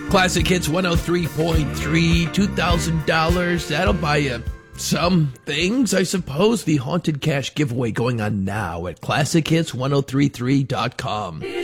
Classic Hits 103.3, $2,000. That'll buy you some things, I suppose. The Haunted Cash giveaway going on now at ClassicHits1033.com.